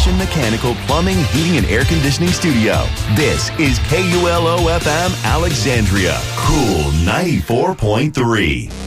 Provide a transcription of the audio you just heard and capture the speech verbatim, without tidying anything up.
Christian Mechanical Plumbing, Heating, and Air Conditioning Studio. This is K U L O F M Alexandria. Cool ninety-four point three.